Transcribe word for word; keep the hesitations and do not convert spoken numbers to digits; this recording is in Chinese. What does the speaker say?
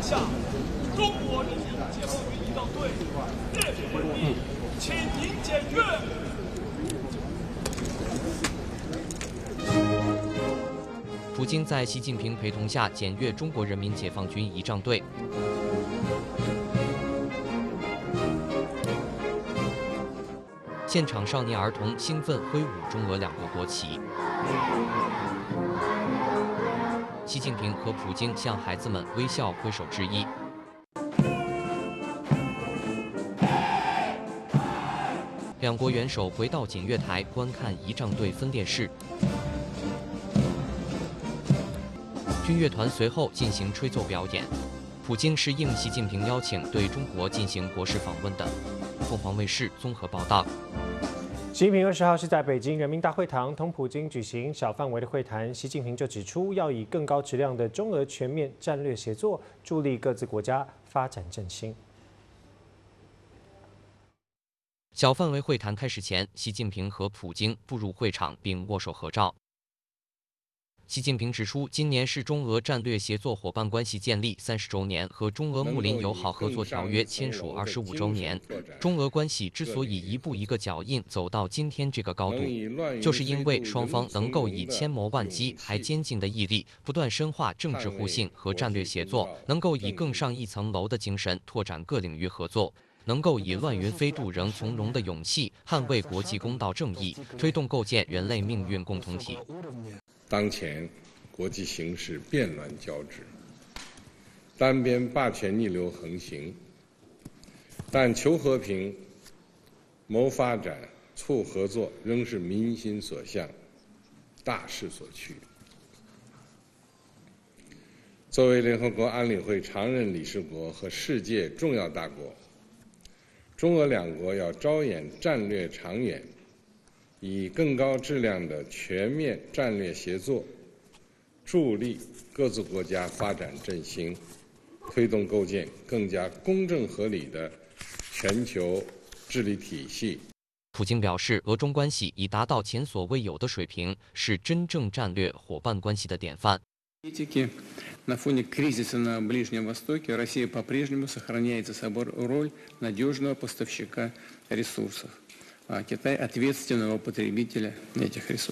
下，中国人民解放军仪仗队热烈欢迎，请您检阅。 普京在习近平陪同下检阅中国人民解放军仪仗队。现场少年儿童兴奋挥舞中俄两国国旗。习近平和普京向孩子们微笑挥手致意。两国元首回到检阅台观看仪仗队分列式。军乐团随后进行吹奏表演。普京是应习近平邀请对中国进行国事访问的。凤凰卫视综合报道。 习近平二十号是在北京人民大会堂同普京举行小范围的会谈。习近平就指出，要以更高质量的中俄全面战略协作，助力各自国家发展振兴。 小范围会谈开始前，习近平和普京步入会场并握手合照。习近平指出，今年是中俄战略协作伙伴关系建立三十周年和中俄睦邻友好合作条约签署二十五周年。中俄关系之所以一步一个脚印走到今天这个高度，就是因为双方能够以千磨万击还坚劲的毅力，不断深化政治互信和战略协作，能够以更上一层楼的精神拓展各领域合作。能够以乱云飞渡仍从容的勇气捍卫国际公道正义，推动构建人类命运共同体。 当前国际形势变乱交织，单边霸权逆流横行，但求和平、谋发展、促合作仍是民心所向、大势所趋。作为联合国安理会常任理事国和世界重要大国，中俄两国要着眼战略长远，以更高质量的全面战略协作，助力各自国家发展振兴，推动构建更加公正合理的全球治理体系。 普京表示，俄中关系已达到前所未有的水平，是真正战略伙伴关系的典范。 На фоне кризиса на Ближнем Востоке Россия по-прежнему сохраняет за собой роль надежного поставщика ресурсов, а Китай – ответственного потребителя этих ресурсов.